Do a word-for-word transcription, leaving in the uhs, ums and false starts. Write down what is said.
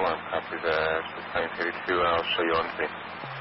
alarm. Copy that. Science eighty-two, and I'll show you on scene.